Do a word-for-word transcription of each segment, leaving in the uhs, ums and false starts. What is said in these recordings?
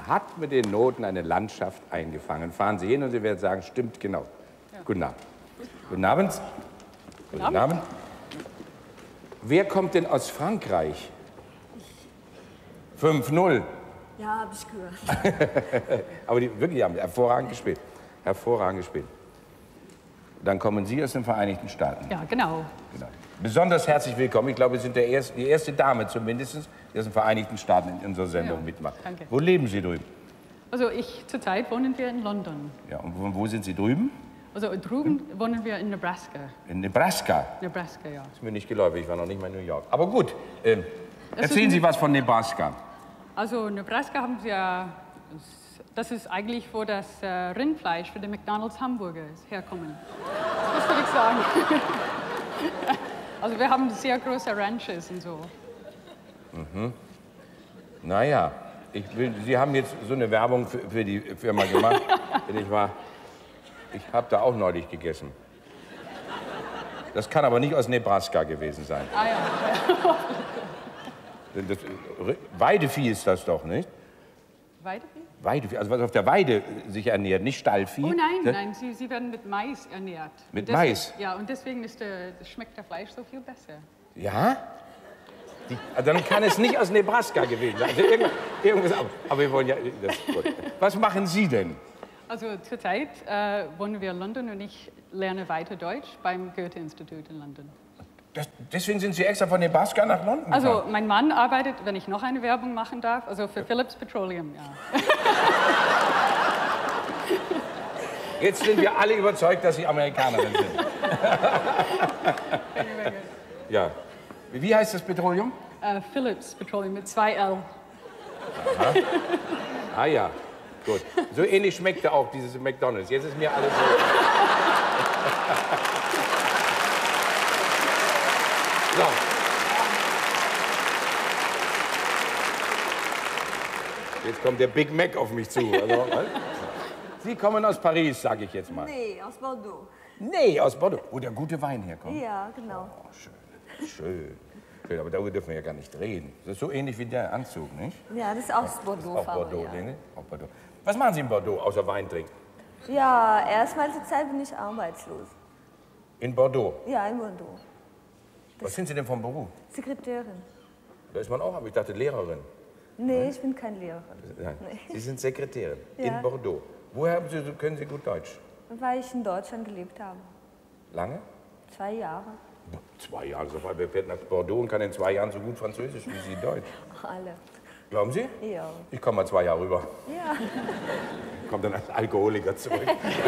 hat mit den Noten eine Landschaft eingefangen. Fahren Sie hin und Sie werden sagen, stimmt genau. Ja. Guten Abend. Guten Abend. Guten Abend. Guten Abend. Wer kommt denn aus Frankreich? fünf null. Ja, habe ich gehört. Aber die wirklich haben hervorragend gespielt. Hervorragend gespielt. Dann kommen Sie aus den Vereinigten Staaten. Ja, genau. genau. Besonders herzlich willkommen. Ich glaube, Sie sind der erste, die erste Dame zumindest, die aus den Vereinigten Staaten in unserer Sendung ja, mitmacht. Danke. Wo leben Sie drüben? Also ich, zurzeit wohnen wir in London. Ja, und wo, wo sind Sie drüben? Also drüben hm? wohnen wir in Nebraska. In Nebraska? Nebraska, ja. Das ist mir nicht geläufig, ich war noch nicht mal in New York. Aber gut, äh, erzählen Sie was von Nebraska. Also Nebraska haben Sie ja, das ist eigentlich, wo das äh, Rindfleisch für den McDonald's Hamburgers herkommen. Das würde ich sagen. Also wir haben sehr große Ranches und so. Mhm. Naja, ich will, Sie haben jetzt so eine Werbung für, für die Firma gemacht. ich war, ich habe da auch neulich gegessen. Das kann aber nicht aus Nebraska gewesen sein. Ah ja. Das, Weidevieh ist das doch, nicht? Weidevieh? Weidevieh, also was auf der Weide sich ernährt, nicht Stallvieh. Oh nein, das, nein, sie, sie werden mit Mais ernährt. Mit deswegen, Mais? Ja, und deswegen ist der, schmeckt der Fleisch so viel besser. Ja? Die, also dann kann es nicht aus Nebraska gewesen sein. Also irgendwas, irgendwas, aber wir wollen ja... Das, gut. Was machen Sie denn? Also zurzeit äh, wohnen wir in London und ich lerne weiter Deutsch beim Goethe-Institut in London. Das, deswegen sind Sie extra von Nebraska nach London Also gefahren? mein Mann arbeitet, wenn ich noch eine Werbung machen darf, also für Philips Petroleum, ja. Jetzt sind wir alle überzeugt, dass Sie Amerikanerin sind. Ja. Wie heißt das Petroleum? Uh, Philips Petroleum mit zwei L. Aha. Ah ja, gut. So ähnlich schmeckte auch dieses McDonald's. Jetzt ist mir alles so... So. Jetzt kommt der Big Mac auf mich zu. Also, Sie kommen aus Paris, sage ich jetzt mal. Nee, aus Bordeaux. Nee, aus Bordeaux. Wo der gute Wein herkommt. Ja, genau. Oh, schön, schön. Schön, aber darüber dürfen wir ja gar nicht reden. Das ist so ähnlich wie der Anzug, nicht? Ja, das ist aus Bordeaux. Auch Bordeaux, ja. Ne? Auch Bordeaux. Was machen Sie in Bordeaux, außer Wein trinken? Ja, erstmal zur Zeit bin ich arbeitslos. In Bordeaux? Ja, in Bordeaux. Was sind Sie denn vom Beruf? Sekretärin. Da ist man auch, aber ich dachte Lehrerin. Nee, Nein? ich bin keine Lehrerin. Nein. Nee. Sie sind Sekretärin Ja. in Bordeaux. Woher haben Sie, können Sie gut Deutsch? Weil ich in Deutschland gelebt habe. Lange? Zwei Jahre. Zwei Jahre, so weit. Wer fährt nach Bordeaux und kann in zwei Jahren so gut Französisch wie Sie Deutsch? Alle. Glauben Sie? Ja. Ich komme mal zwei Jahre rüber. Ja. Ich komme dann als Alkoholiker zurück.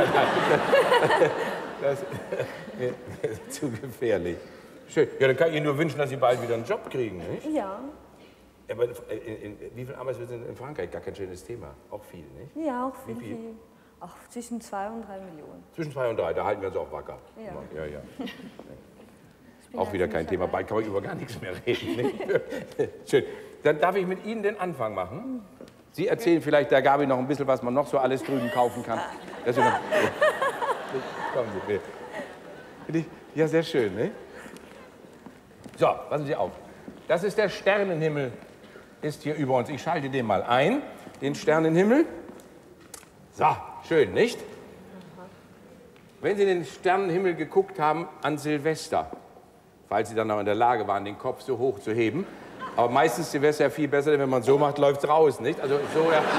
Das ist zu gefährlich. Schön. Ja, dann kann ich Ihnen nur wünschen, dass Sie bald wieder einen Job kriegen, nicht? Ja. Aber in, in, in, wie viele Arbeitslose sind in Frankreich? Gar kein schönes Thema. Auch viel, nicht? Ja, auch viel. Wie viel? viel. Auch zwischen zwei und drei Millionen. Zwischen zwei und drei, da halten wir uns auch wacker. Ja. Ja, ja. Auch wieder kein Thema, bald kann man über gar nichts mehr reden. Nicht? Schön. Dann darf ich mit Ihnen den Anfang machen. Sie erzählen vielleicht der Gabi noch ein bisschen, was man noch so alles drüben kaufen kann. Das ist immer, kommen Sie, bitte. Ja, sehr schön, ne? So, passen Sie auf. Das ist der Sternenhimmel, ist hier über uns. Ich schalte den mal ein, den Sternenhimmel. So, schön, nicht? Wenn Sie den Sternenhimmel geguckt haben an Silvester, falls Sie dann noch in der Lage waren, den Kopf so hoch zu heben, aber meistens Silvester ja viel besser, denn wenn man so macht, läuft es raus, nicht? Also so, ja.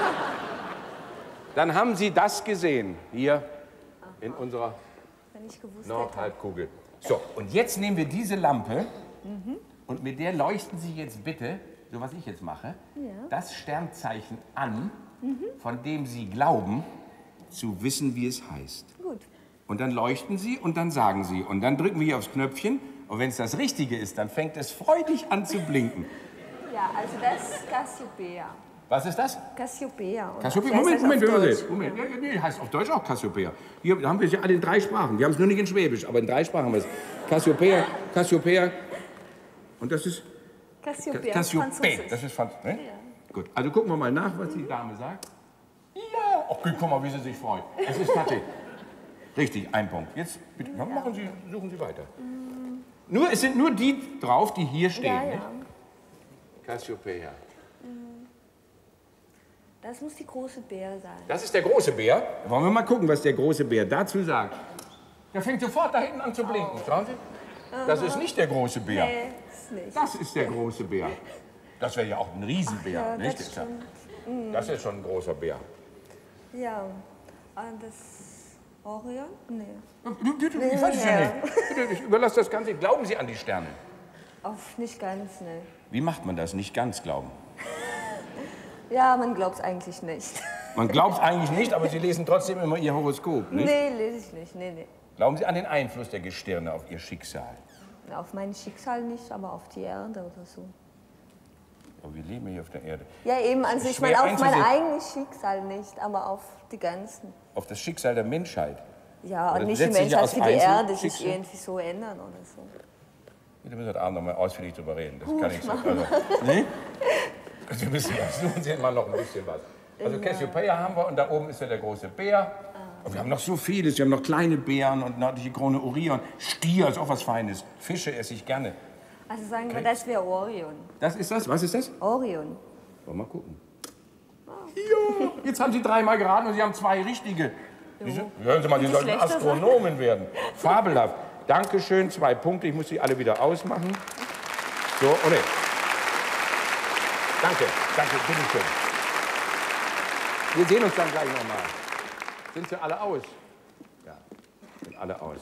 Dann haben Sie das gesehen, hier in unserer Nordhalbkugel. So, und jetzt nehmen wir diese Lampe mhm. und mit der leuchten Sie jetzt bitte, so was ich jetzt mache, ja. das Sternzeichen an, mhm. von dem Sie glauben, zu wissen, wie es heißt. Gut. Und dann leuchten Sie und dann sagen Sie. Und dann drücken wir hier aufs Knöpfchen. Und wenn es das Richtige ist, dann fängt es freudig an zu blinken. Ja, also das ist Cassiopeia. Was ist das? Cassiopeia. Cassiopeia. Moment, Moment, Moment. Moment. Ja, nee, heißt auf Deutsch auch Cassiopeia. Hier haben wir es ja alle in drei Sprachen. Wir haben es nur nicht in Schwäbisch, aber in drei Sprachen haben wir es. Cassiopeia, Cassiopeia. Und das ist... Cassiopeia. Cassiopeia. Das ist Französisch. Ne? Ja. Gut, also gucken wir mal nach, was die Dame sagt. Ja! Ach, guck mal, wie sie sich freut. Es ist tatsächlich. Richtig, ein Punkt. Jetzt bitte, ja. machen Sie, suchen Sie weiter. Mhm. Nur, es sind nur die drauf, die hier stehen. Ja, ja. Cassiopeia. Das muss die große Bär sein. Das ist der große Bär. Wollen wir mal gucken, was der große Bär dazu sagt. Der fängt sofort da hinten an zu blinken. Schauen Sie. Das ist nicht der große Bär. Nee, ist nicht. Das ist der große Bär. Das wäre ja auch ein Riesenbär. Ach ja, nicht? das stimmt. Mhm. Das ist schon ein großer Bär. Ja, und das Orion? Nee. Ich weiß es ja nicht. Bitte, ich überlasse das Ganze. Glauben Sie an die Sterne? Auf nicht ganz, ne. Wie macht man das? Nicht ganz glauben. Ja, man glaubt es eigentlich nicht. Man glaubt es eigentlich nicht, aber Sie lesen trotzdem immer Ihr Horoskop, nicht? Nee, lese ich nicht. Nee, nee. Glauben Sie an den Einfluss der Gestirne auf Ihr Schicksal? Auf mein Schicksal nicht, aber auf die Erde oder so. Aber wir leben hier auf der Erde. Ja, eben, also ich Schwer meine auf mein einzusehen. eigenes Schicksal nicht, aber auf die ganzen. Auf das Schicksal der Menschheit. Ja, Oder und nicht die setzt sich ja Menschheit, aus wie die Erde sich Einzelschicksal? irgendwie so ändern oder so. Da müssen wir heute Abend noch mal ausführlich drüber reden. Das kann ich so. Also, nee? Sie müssen ja, suchen Sie mal noch ein bisschen was. Also Cassiopeia haben wir und da oben ist ja der große Bär. Und wir haben noch so vieles. Wir haben noch kleine Bären und nördliche Krone Orion. Stier ist auch was Feines. Fische esse ich gerne. Also sagen wir, Okay. das wäre Orion. Das ist das? Was ist das? Orion. Wollen wir mal gucken. Ja, jetzt haben Sie dreimal geraten und Sie haben zwei richtige. Diese, hören Sie mal, Sie Die sollten schlechter Astronomen werden. Fabelhaft. Dankeschön, zwei Punkte. Ich muss Sie alle wieder ausmachen. So, oh ne. Danke, danke, bitteschön. Wir sehen uns dann gleich nochmal. Sind Sie alle aus? Ja, sind alle aus.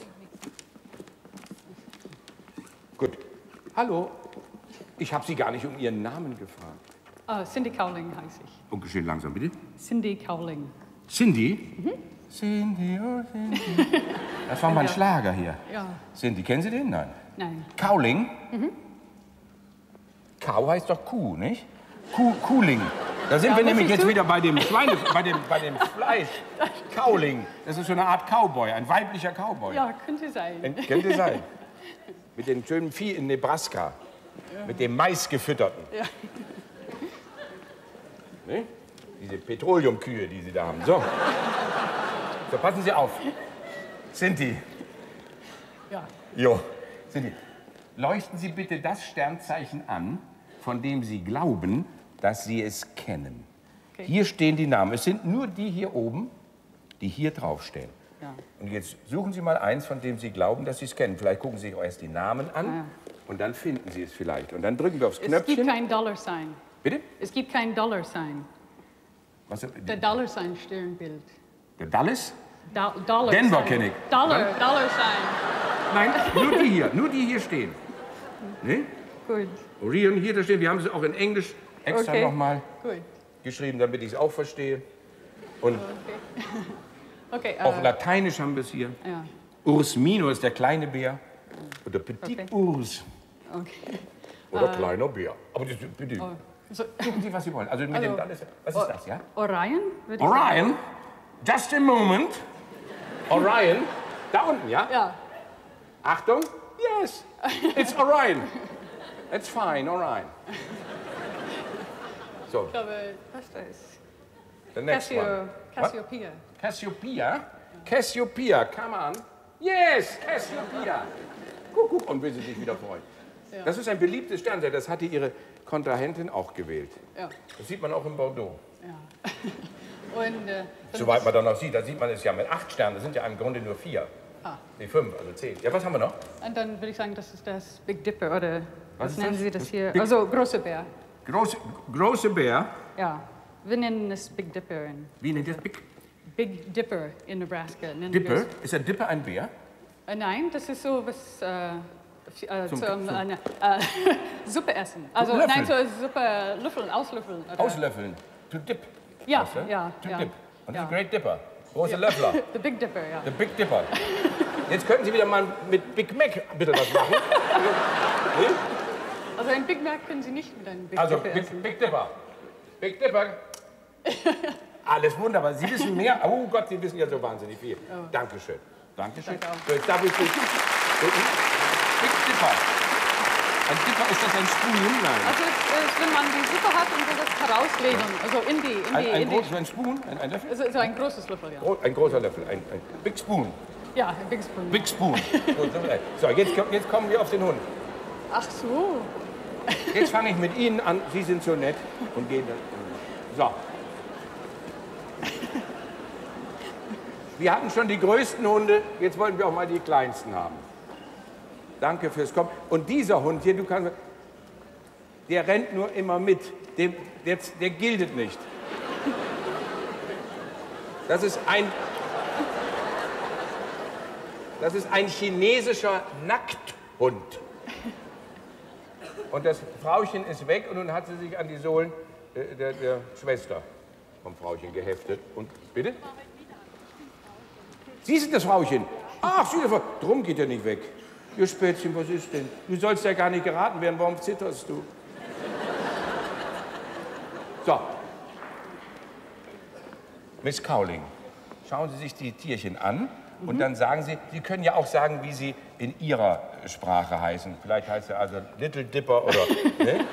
Gut. Hallo. Ich habe Sie gar nicht um Ihren Namen gefragt. Ah, Cindy Cowling heiße ich. Und geschehen langsam, bitte. Cindy Cowling. Cindy? Mhm. Cindy, oh Cindy. Das war mein Schlager hier. Ja. Cindy, kennen Sie den? Nein. Nein. Cowling? Mhm. Cow heißt doch Kuh, nicht? Kuh, Kuhling. Da sind Ja, wir was nämlich siehst jetzt du? wieder bei dem Schweine, bei dem, bei dem Fleisch. Cowling. Das ist so eine Art Cowboy, ein weiblicher Cowboy. Ja, könnte sein. Ein- Könnte sein. Mit dem schönen Vieh in Nebraska. Mit dem Mais gefütterten. Ja. Ne? Diese Petroleumkühe, die Sie da haben. So. So, passen Sie auf. Cindy. Ja. Jo. Cindy. Leuchten Sie bitte das Sternzeichen an, von dem Sie glauben, dass Sie es kennen. Okay. Hier stehen die Namen. Es sind nur die hier oben, die hier draufstehen. Ja. Und jetzt suchen Sie mal eins, von dem Sie glauben, dass Sie es kennen. Vielleicht gucken Sie sich auch erst die Namen an Ja. und dann finden Sie es vielleicht. Und dann drücken wir aufs Es Knöpfchen. gibt kein Dollar-Sign. Bitte? Es gibt kein Dollar-Sign. Was, Der Dollar-Sign-Stirnbild. der Dallas? Da Dollar Denver Sign. kenne ich. Dollar, Dollar-Sign. Nein, nur die hier. Nur die hier stehen. Ne? Gut. Orion hier, da stehen. Wir haben sie auch in Englisch extra Okay. noch mal Gut. geschrieben, damit ich es auch verstehe. Und Okay. auf äh, Lateinisch haben wir es hier. ja. Urs Minor ist der kleine Bär. Oder Petit Okay. Urs. Okay. Oder kleiner Bär. Aber das, bitte, Oh. So, suchen Sie, was Sie wollen. Also mit Also, dem Dallas. Was ist das, ja? Orion? würde ich sagen. Orion. Just a moment. Orion. Da unten, ja? Ja. Achtung. Yes. It's Orion. It's fine, Orion. So, Ich glaube, was ist das? the next Cassio, one. Cassiopeia. What? Cassiopeia? Cassiopeia, come on. Yes, Cassiopeia. Guck, guck, und will sie sich wieder freuen. Ja. Das ist ein beliebtes Sternzeichen, das hatte ihre Kontrahentin auch gewählt. Ja. Das sieht man auch in Bordeaux. ja. Und äh, dann- Soweit man dann noch sieht, da sieht man es ja mit acht Sternen, das sind ja im Grunde nur vier. Ah. Nee, fünf, also zehn. Ja, was haben wir noch? Und dann würde ich sagen, das ist das Big Dipper, oder was, ist nennen das? Sie das hier? Big- Also, große Bär. Große, große Bär. Ja, wir nennen es Big Dipper. In, Wie nennt ihr das? Big Big Dipper in Nebraska. nennen wir Dipper? es. Ist der Dipper ein Bär? Äh, nein, das ist so was äh, f- äh, Zum- zum, zum- äh, ne, äh, Suppe essen. Also, Löffeln. nein, so Suppe löffeln, auslöffeln. Oder? Auslöffeln. To dip. Ja, Weißt du? ja, To ja. dip. Und Ja. the Great Dipper. Große Löffler. The Big Dipper, ja. The Big Dipper. Jetzt könnten Sie wieder mal mit Big Mac bitte was machen. Nee? Also ein Big Mac können Sie nicht mit einem Big Also Dipper essen. Big, Big Dipper. Big Dipper. Alles wunderbar. Sie wissen mehr. Oh Gott, Sie wissen ja so wahnsinnig viel. Dankeschön. Dankeschön. Danke auch. So, jetzt darf ich Sie bitten. Big Dipper. Ein Dipper, ist das ein Spoon? Nein. Also es ist, wenn man die Suppe hat und will das herauslegen, also in die, in Ein, die, ein, in groß, die, so ein Spoon? Ein, ein Löffel? also so ein großes Löffel, ja. Gro- Ein großer Löffel. Ein, ein Big Spoon. Ja, ein Big Spoon. Big Spoon. Gut, so, so jetzt, ko- jetzt kommen wir auf den Hund. Ach so. Jetzt fange ich mit Ihnen an. Sie sind so nett und gehen dann. So. Wir hatten schon die größten Hunde, jetzt wollten wir auch mal die kleinsten haben. Danke fürs Kommen. Und dieser Hund hier, du kannst, der rennt nur immer mit. Dem, der, der giltet nicht. Das ist ein, das ist ein chinesischer Nackthund. Und das Frauchen ist weg und nun hat sie sich an die Sohlen der, der, der Schwester vom Frauchen geheftet. Und bitte? Sie sind das Frauchen. Ach, Sie, drum geht er nicht weg. Ihr Spätzchen, was ist denn? Du sollst ja gar nicht geraten werden, warum zitterst du? So. Miss Cowling, schauen Sie sich die Tierchen an mhm. und dann sagen Sie, Sie können ja auch sagen, wie sie in Ihrer Sprache heißen. Vielleicht heißt er also Little Dipper oder, ne?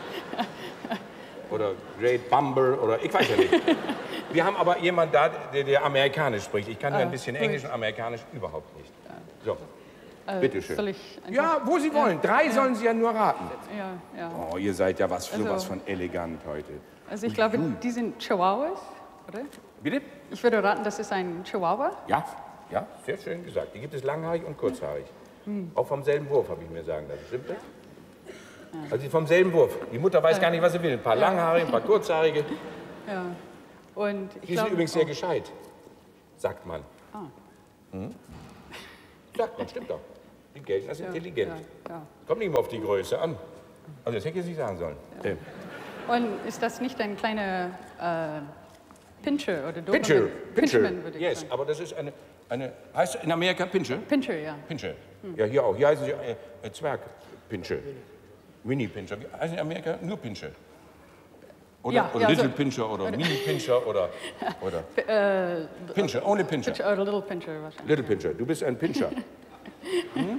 Oder Great Bumble oder ich weiß ja nicht. Wir haben aber jemanden da, der, der Amerikanisch spricht. Ich kann ja ein bisschen Englisch und Amerikanisch überhaupt nicht. So, äh, bitteschön. Soll ich ja, wo Sie wollen. Drei ja. sollen Sie ja nur raten. Ja, ja. Oh, ihr seid ja was, also, sowas von elegant heute. Also ich glaube, die sind Chihuahuas, oder? Bitte? Ich würde raten, das ist ein Chihuahua. Ja, ja, sehr schön gesagt. Die gibt es langhaarig und kurzhaarig. Hm. Auch vom selben Wurf, habe ich mir sagen lassen. Stimmt das? Ja. Also vom selben Wurf. Die Mutter weiß ja. gar nicht, was sie will. Ein paar ja. langhaarige, ein paar kurzhaarige. Ja. Und ich die glaub, sind übrigens sehr gescheit, sagt man. Ah. Hm? Sagt man, stimmt doch. Die gelten als ja. intelligent. Ja. Ja. Kommt nicht mehr auf die Größe an. Also das hätte ich jetzt nicht sagen sollen. Ja. Ja. Und ist das nicht ein kleiner äh, Pinscher oder Doberman? Pinscher, Pinscher, würde ich yes, sagen. aber das ist eine, eine, heißt in Amerika Pinscher? Pinscher, ja. Pinscher, hm. ja hier auch, hier heißen sie äh, Zwergpinscher, Mini-Pinscher, wie heißen in Amerika nur Pinscher? Oder, ja, oder ja, Little so. Pinscher oder Mini-Pinscher oder, oder äh, Pinscher, only Pinscher. Pinscher oder Little Pinscher wahrscheinlich. Little Pinscher, du bist ein Pinscher. Hm?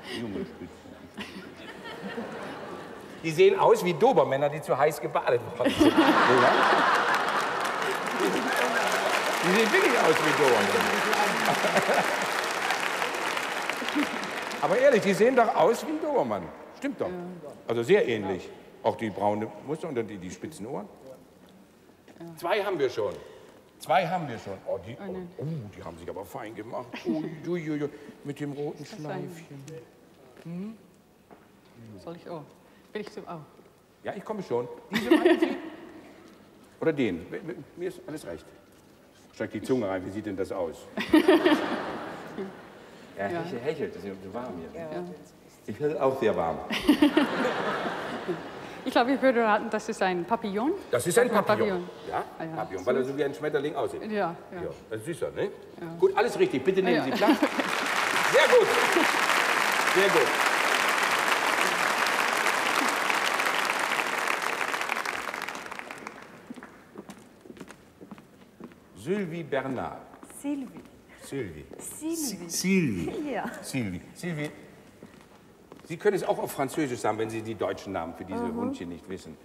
Die sehen aus wie Dobermänner, die zu heiß gebadet worden sind. Die sehen wirklich aus wie Dobermänner. Aber ehrlich, die sehen doch aus wie ein Dobermann. Stimmt doch. Also sehr ähnlich. Auch die braune Muster und dann die, die spitzen Ohren. Zwei haben wir schon. Zwei haben wir schon. Oh, die, oh, oh, die haben sich aber fein gemacht. Oh, du, du, du, mit dem roten Schleifchen. Hm? Soll ich auch? Will ich so auch? Ja, ich komme schon. Diese meinen Sie? Oder den? Mir ist alles recht. Steig die Zunge rein, wie sieht denn das aus? Ja, ja. Hechel, hechelt, das ist so warm hier. Ja. Ich werde auch sehr warm. Ich glaube, ich würde raten, das ist ein Papillon. Das ist ein Papillon. Papillon. Ja, ah, ja, Papillon, weil er so wie ein Schmetterling aussieht. Ja, ja. ja das ist süßer, ne? Ja. Gut, alles richtig. Bitte nehmen Sie Platz. Sehr gut. Sehr gut. Sylvie Bernard. Sylvie. Sylvie. Sylvie. Sylvie. Ja. Sylvie. Sylvie. Sie können es auch auf Französisch sagen, wenn Sie die deutschen Namen für diese mhm. Hundchen nicht wissen.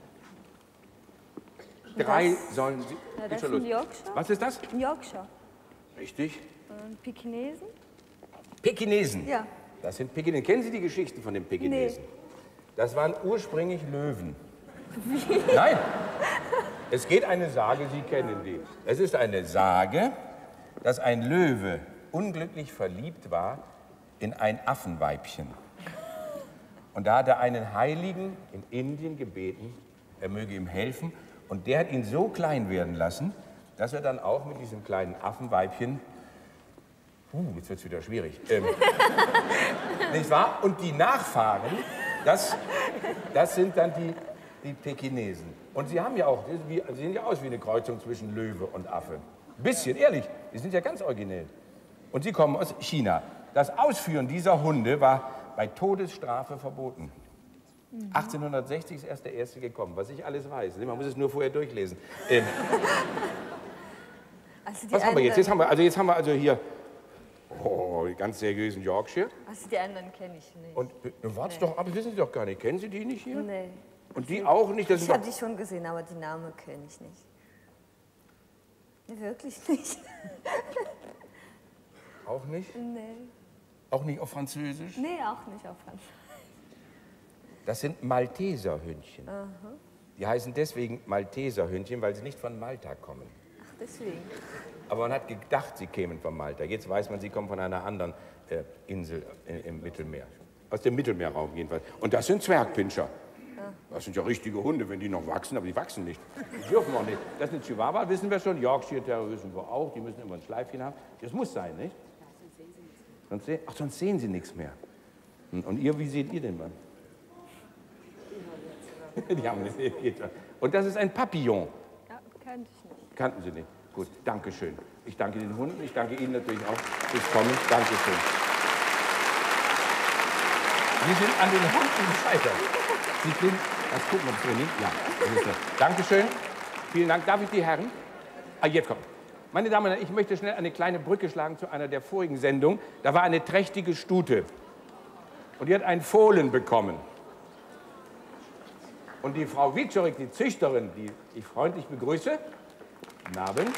Drei das, sollen Sie... Ja, das ist ein Yorkshire. Was ist das? Ein Yorkshire. Richtig. Und Pekinesen. Pekinesen? Ja. Das sind Pekinesen. Kennen Sie die Geschichten von den Pekinesen? Nee. Das waren ursprünglich Löwen. Wie? Nein. Es geht eine Sage, Sie kennen die. Es ist eine Sage, dass ein Löwe unglücklich verliebt war in ein Affenweibchen. Und da hat er einen Heiligen in Indien gebeten, er möge ihm helfen. Und der hat ihn so klein werden lassen, dass er dann auch mit diesem kleinen Affenweibchen, uh, jetzt wird es wieder schwierig, ähm, nicht wahr? Und die Nachfahren, das, das sind dann die, die Pekinesen. Und sie haben ja auch, sie sehen ja aus wie eine Kreuzung zwischen Löwe und Affe. Ein bisschen, ehrlich, die sind ja ganz originell. Und sie kommen aus China. Das Ausführen dieser Hunde war bei Todesstrafe verboten. Mhm. achtzehnhundertsechzig ist erst der erste gekommen, was ich alles weiß. Man muss es nur vorher durchlesen. Ähm, also was haben wir jetzt? Jetzt haben wir also, jetzt haben wir also hier oh, die ganz seriösen Yorkshire. Also die anderen kenne ich nicht. Und äh, wart's nee. doch ab, wissen Sie doch gar nicht. Kennen Sie die nicht hier? Nee. Und die auch nicht? Das ich habe die schon gesehen, aber die Namen kenne ich nicht. Nee, wirklich nicht. Auch nicht? Nee. Auch nicht auf Französisch? Nee, auch nicht auf Französisch. Das sind Malteserhündchen. Aha. Die heißen deswegen Malteserhündchen, weil sie nicht von Malta kommen. Ach, deswegen. Aber man hat gedacht, sie kämen von Malta. Jetzt weiß man, sie kommen von einer anderen äh, Insel äh, im Mittelmeer. Aus dem Mittelmeerraum jedenfalls. Und das sind Zwergpinscher. Ja. Das sind ja richtige Hunde, wenn die noch wachsen, aber die wachsen nicht. Die dürfen auch nicht. Das sind Chihuahua, wissen wir schon. Yorkshire Terrier wissen wir auch. Die müssen immer ein Schleifchen haben. Das muss sein, nicht? Sonst sehen, ach, sonst sehen sie nichts mehr. Und ihr, wie seht ihr den Mann? Die haben nicht. Und das ist ein Papillon. Ja, kannte ich nicht. Kannten Sie nicht? Gut, danke schön. Ich danke den Hunden, ich danke Ihnen natürlich auch fürs Kommen. Dankeschön. Wir sind an den Hunden gescheitert. Sie sind, das gucken wir uns drin, nicht? Ja, das ist das. Dankeschön. Vielen Dank. Darf ich die Herren? Ah, jetzt kommt. Meine Damen und Herren, ich möchte schnell eine kleine Brücke schlagen zu einer der vorigen Sendungen. Da war eine trächtige Stute. Und die hat einen Fohlen bekommen. Und die Frau Wiczorek, die Züchterin, die ich freundlich begrüße, guten Abend.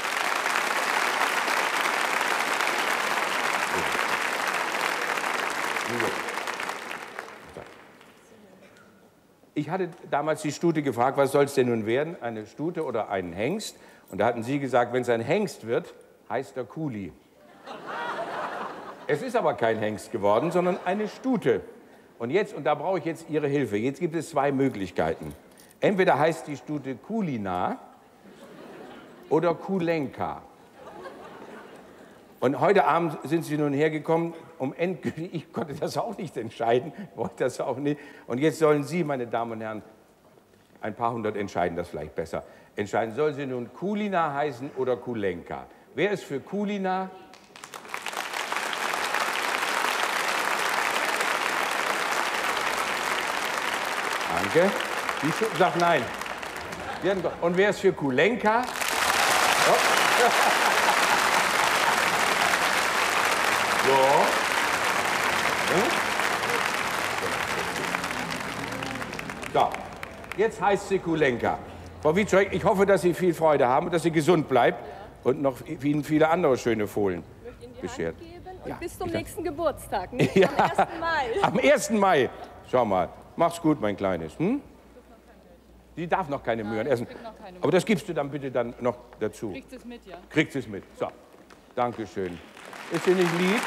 Ich hatte damals die Stute gefragt, was soll es denn nun werden, eine Stute oder einen Hengst? Und da hatten Sie gesagt, wenn es ein Hengst wird, heißt er Kuli. Es ist aber kein Hengst geworden, sondern eine Stute. Und jetzt, und da brauche ich jetzt Ihre Hilfe, jetzt gibt es zwei Möglichkeiten. Entweder heißt die Stute Kulina oder Kulenka. Und heute Abend sind Sie nun hergekommen, um endgültig, ich konnte das auch nicht entscheiden, wollte das auch nicht. Und jetzt sollen Sie, meine Damen und Herren, ein paar hundert entscheiden das vielleicht besser, entscheiden, soll sie nun Kulina heißen oder Kulenka. Wer ist für Kulina? Danke. Die sagt nein. Und wer ist für Kulenka? Oh. So. Hm? So. Jetzt heißt sie Kulenka. Frau Wiczorek, ich hoffe, dass Sie viel Freude haben und dass sie gesund bleibt und noch Ihnen viele andere schöne Fohlen beschert. Hand geben und ja, bis zum nächsten Geburtstag, nicht? Ja. Am ersten Mai. Am ersten Mai. Schau mal. Mach's gut, mein Kleines. Hm? Die darf noch keine Möhren essen. Noch keine Aber das gibst du dann bitte dann noch dazu. Kriegt es mit, ja? Kriegt es mit. So. Dankeschön. Ist sie nicht lieb?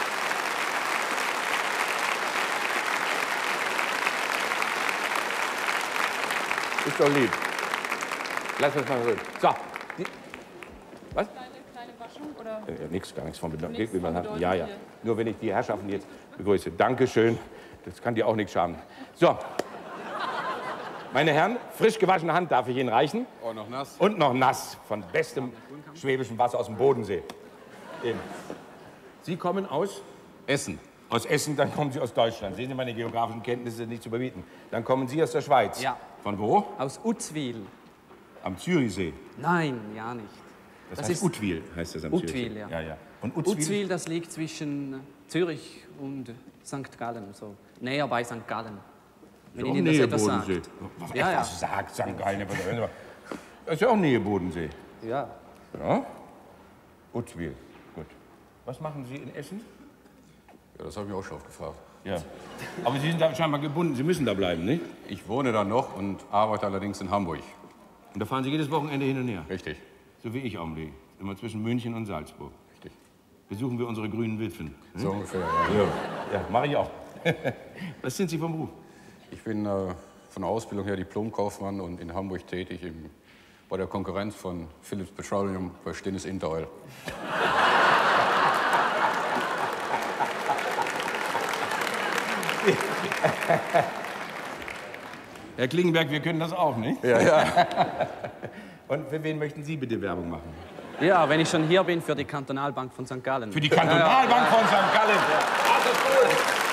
Ist doch lieb. Lass uns mal rüber. So. Die, was? Kleine, kleine Waschung oder? Äh, nix, gar nichts von Bedeutung. Nichts von Bedeutung Ja, ja. hier. Nur wenn ich die Herrschaften jetzt begrüße. Dankeschön. Das kann dir auch nichts schaden. So. Meine Herren, frisch gewaschene Hand darf ich Ihnen reichen. Oh, noch nass. Und noch nass, von bestem schwäbischen Wasser aus dem Bodensee. Eben. Sie kommen aus? Essen. Aus Essen, dann kommen Sie aus Deutschland. Sehen Sie, meine geografischen Kenntnisse sind nicht zu überbieten. Dann kommen Sie aus der Schweiz. Ja. Von wo? Aus Uzwil. Am Zürichsee. Nein, ja nicht. Das, Das heißt ist Utwil, heißt das am Utwil, Zürichsee. ja. ja, ja. Und Uzwil? Uzwil, das liegt zwischen Zürich und Sankt Gallen, so näher bei Sankt Gallen. Wenn Ist auch Ihnen das Nähe etwas sagt. Bodensee. Was Ja, ja. etwas sagt Sankt Gallen. Das ist ja auch Nähe Bodensee. Ja. Ja? Uzwil, gut. Was machen Sie in Essen? Ja, das habe ich mich auch schon oft gefragt. Ja. Aber Sie sind da scheinbar gebunden, Sie müssen da bleiben, nicht? Ich wohne da noch und arbeite allerdings in Hamburg. Und da fahren Sie jedes Wochenende hin und her? Richtig. So wie ich augenblicklich. Immer zwischen München und Salzburg. Richtig. Besuchen wir unsere grünen Witwen. Hm? So ungefähr, ja. Ja, mache ich auch. Was sind Sie vom Beruf? Ich bin äh, von der Ausbildung her Diplomkaufmann und in Hamburg tätig im, bei der Konkurrenz von Philips Petroleum bei Stinnes Interoil. Herr Klingenberg, wir können das auch, nicht? Ja, ja. Und für wen möchten Sie bitte Werbung machen? Ja, wenn ich schon hier bin, für die Kantonalbank von Sankt Gallen. Für die Kantonalbank von Sankt Gallen. Ja. Das ist gut.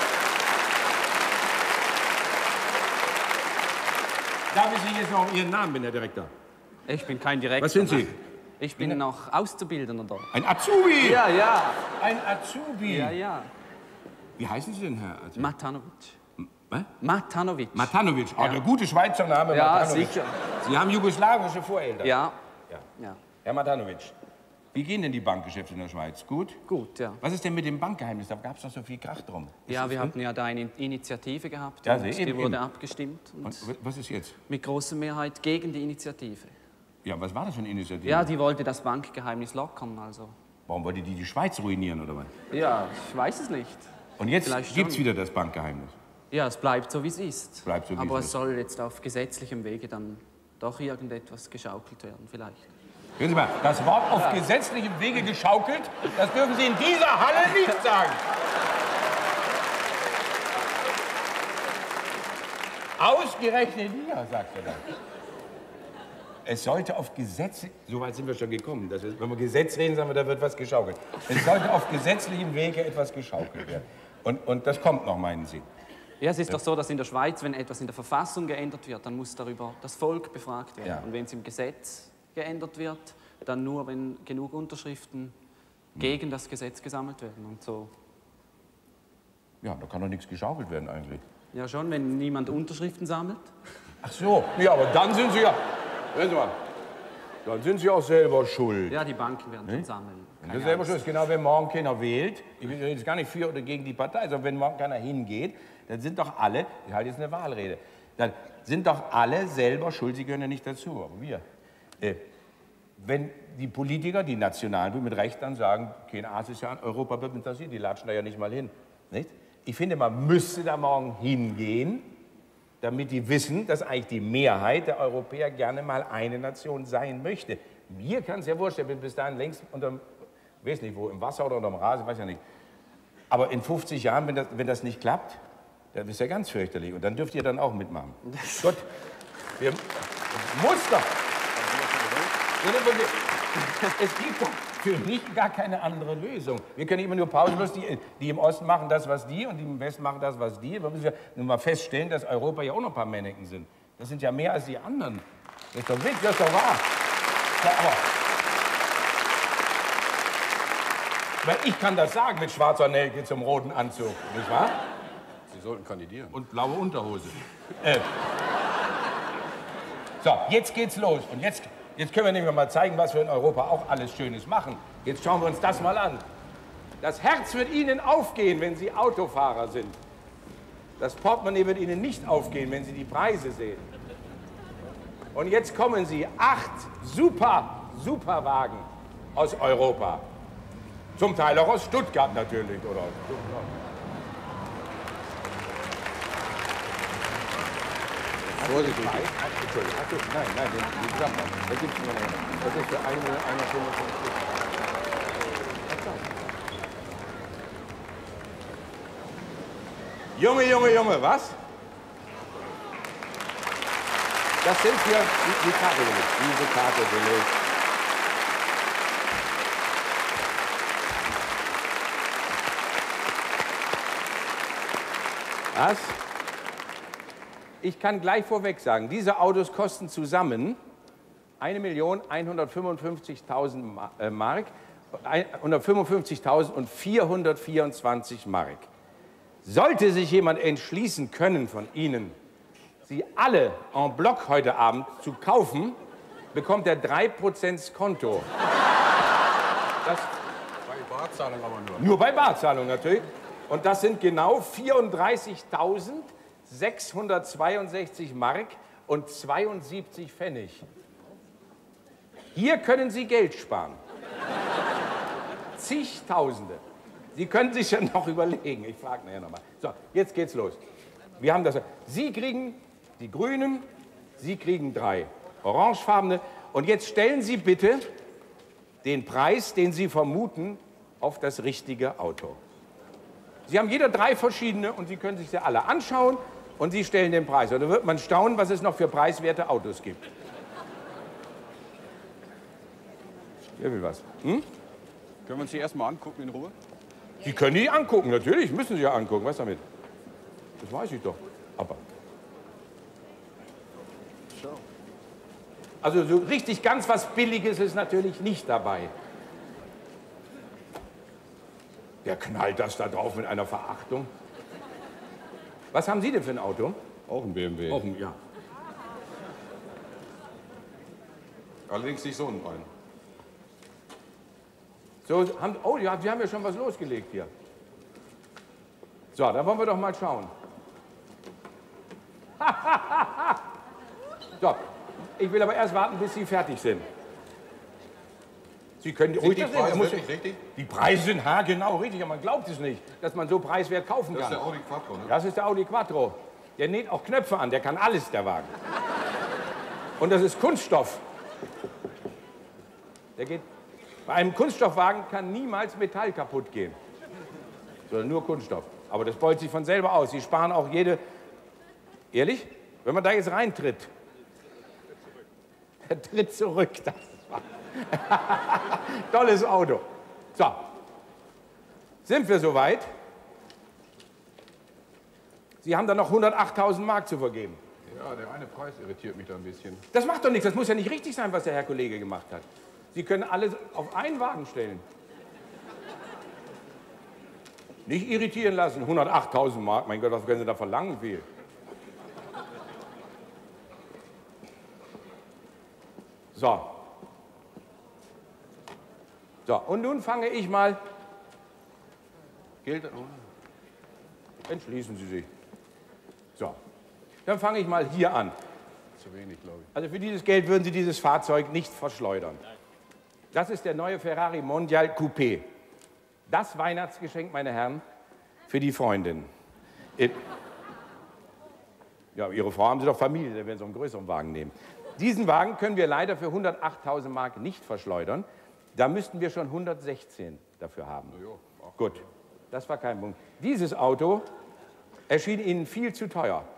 Darf ich Sie jetzt noch um Ihren Namen, bin, Herr Direktor? Ich bin kein Direktor. Was sind Sie? Ich bin noch Auszubildender dort. Ein Azubi? Ja, ja. Ein Azubi? Ja, ja. Wie heißen Sie denn, Herr Azubi? Matanovic. Was? Matanovic. Matanovic. Oh, Ja. der gute Schweizer Name, Ja, Matanovic. sicher. Sie haben jugoslawische Voreltern. Ja. Ja. Ja. Herr Matanovic, wie gehen denn die Bankgeschäfte in der Schweiz? Gut? Gut, ja. Was ist denn mit dem Bankgeheimnis? Da gab es doch so viel Krach drum. Ist Ja, das wir gut? hatten ja da eine Initiative gehabt Ja, und Sie- die eben, wurde eben. abgestimmt und Und was ist jetzt? mit großer Mehrheit gegen die Initiative. Ja, was war das für eine Initiative? Ja, die wollte das Bankgeheimnis lockern, also. Warum wollte die die Schweiz ruinieren, oder was? Ja, ich weiß es nicht. Und jetzt Vielleicht gibt es schon. wieder das Bankgeheimnis. Ja, es bleibt so, wie es ist. Bleibt so, wie Aber es es ist. soll jetzt auf gesetzlichem Wege dann doch irgendetwas geschaukelt werden, vielleicht. Hören Sie mal, das Wort auf gesetzlichem Wege geschaukelt, das dürfen Sie in dieser Halle nicht sagen. Ausgerechnet hier, sagt er dann. Es sollte auf Gesetze, so weit sind wir schon gekommen, dass wir, wenn wir Gesetz reden, sagen wir, da wird was geschaukelt. Es sollte auf gesetzlichem Wege etwas geschaukelt werden. Und, und das kommt noch, meinen Sie. Ja, es ist doch so, dass in der Schweiz, wenn etwas in der Verfassung geändert wird, dann muss darüber das Volk befragt werden. Ja. Und wenn es im Gesetz geändert wird, dann nur, wenn genug Unterschriften gegen das Gesetz gesammelt werden. Und so. Ja, da kann doch nichts geschaukelt werden eigentlich. Ja, schon, wenn niemand Unterschriften sammelt. Ach so, ja, aber dann sind Sie ja, hören Sie mal, dann sind Sie auch selber schuld. Ja, die Banken werden schon sammeln. Das ist selber schuld. Genau, wenn morgen keiner wählt, ich will jetzt gar nicht für oder gegen die Partei, sondern wenn morgen keiner hingeht, dann sind doch alle, ich halte jetzt eine Wahlrede, dann sind doch alle selber schuld, sie gehören ja nicht dazu, aber wir. Äh, wenn die Politiker, die Nationalen, mit Recht dann sagen, kein ASEAN, Europa wird mit das hier, die latschen da ja nicht mal hin. Nicht? Ich finde, man müsste da morgen hingehen, damit die wissen, dass eigentlich die Mehrheit der Europäer gerne mal eine Nation sein möchte. Mir kann es ja wurscht, ich bin bis dahin längst unterm, ich weiß nicht wo, im Wasser oder unterm Rasen, weiß ja nicht. Aber in fünfzig Jahren, wenn das, wenn das nicht klappt, dann ist ja ganz fürchterlich. Und dann dürft ihr dann auch mitmachen. Gott, wir, muss doch. Es gibt doch für mich gar keine andere Lösung. Wir können immer nur pausenlos, die, die im Osten machen das, was die, und die im Westen machen das, was die. Wir müssen ja nur mal feststellen, dass Europa ja auch noch ein paar Männchen sind. Das sind ja mehr als die anderen. Das ist doch wichtig, das ist doch wahr. Ja, aber weil ich kann das sagen mit schwarzer Nelke zum roten Anzug, nicht wahr? Sie sollten kandidieren. Und blaue Unterhose. Äh. So, jetzt geht's los. Und jetzt, jetzt können wir nämlich mal zeigen, was wir in Europa auch alles Schönes machen. Jetzt schauen wir uns das mal an. Das Herz wird Ihnen aufgehen, wenn Sie Autofahrer sind. Das Portemonnaie wird Ihnen nicht aufgehen, wenn Sie die Preise sehen. Und jetzt kommen Sie, acht super, super Wagen aus Europa. Zum Teil auch aus Stuttgart natürlich, oder? Vorsichtig. Entschuldigung, nein, nein, den, den Gesamtmann. Da gibt's nur noch. Das ist für eine, eine fünfundfünfzig. Junge, Junge, Junge, was? Das sind hier die, die Karte will ich. Diese Karte will ich. Was? Ich kann gleich vorweg sagen, diese Autos kosten zusammen eine Million hundertfünfundfünfzigtausend Mark, hundertfünfundfünfzigtausend vierhundertvierundzwanzig Mark. Sollte sich jemand entschließen können von Ihnen, sie alle en bloc heute Abend zu kaufen, bekommt er drei Prozent Konto. Das Bei Barzahlung aber nur. nur bei Barzahlung natürlich. Und das sind genau vierunddreißigtausendsechshundertzweiundsechzig Mark und zweiundsiebzig Pfennig. Hier können Sie Geld sparen. Zigtausende. Sie können sich ja noch überlegen. Ich frage nachher nochmal. So, jetzt geht's los. Wir haben das. Sie kriegen die Grünen, Sie kriegen drei orangefarbene. Und jetzt stellen Sie bitte den Preis, den Sie vermuten, auf das richtige Auto. Sie haben jeder drei verschiedene und Sie können sich sie alle anschauen und Sie stellen den Preis. Und da wird man staunen, was es noch für preiswerte Autos gibt. Wer will was? Hm? Können wir uns die erstmal angucken in Ruhe? Sie können die angucken, natürlich müssen Sie ja angucken. Was damit? Das weiß ich doch. Aber. Also so richtig ganz was Billiges ist natürlich nicht dabei. Der knallt das da drauf mit einer Verachtung. Was haben Sie denn für ein Auto? Auch ein B M W. Auch ein, ja. Allerdings nicht so ein Bein. So, haben, oh, ja, Sie haben ja schon was losgelegt hier. So, dann wollen wir doch mal schauen. So, Ich will aber erst warten, bis Sie fertig sind. Sie können Sind ruhig die das sehen. Preise Da muss- wirklich richtig? Die Preise sind haargenau richtig, aber man glaubt es nicht, dass man so preiswert kaufen Das ist kann. der Audi Quattro, ne? Das ist der Audi Quattro. Der näht auch Knöpfe an, der kann alles, der Wagen. Und das ist Kunststoff. Der geht, bei einem Kunststoffwagen kann niemals Metall kaputt gehen, sondern nur Kunststoff. Aber das beult sich von selber aus. Sie sparen auch jede... Ehrlich? Wenn man da jetzt reintritt, er tritt zurück. Das war tolles Auto. So, sind wir soweit? Sie haben dann noch hundertachttausend Mark zu vergeben. Ja, der eine Preis irritiert mich da ein bisschen. Das macht doch nichts. Das muss ja nicht richtig sein, was der Herr Kollege gemacht hat. Sie können alles auf einen Wagen stellen. Nicht irritieren lassen. hundertachttausend Mark. Mein Gott, was können Sie da verlangen? Viel. So. So, und nun fange ich mal. Gilt das? Oh, Entschließen Sie sich. So. Dann fange ich mal hier an. zu wenig, glaube ich. Also für dieses Geld würden Sie dieses Fahrzeug nicht verschleudern. Das ist der neue Ferrari Mondial Coupé. Das Weihnachtsgeschenk, meine Herren, für die Freundin. Äh, Ja, Ihre Frau haben Sie doch Familie, da werden Sie einen größeren Wagen nehmen. Diesen Wagen können wir leider für hundertachttausend Mark nicht verschleudern. Da müssten wir schon hundertsechzehn dafür haben. Gut, das war kein Punkt. Dieses Auto erschien Ihnen viel zu teuer.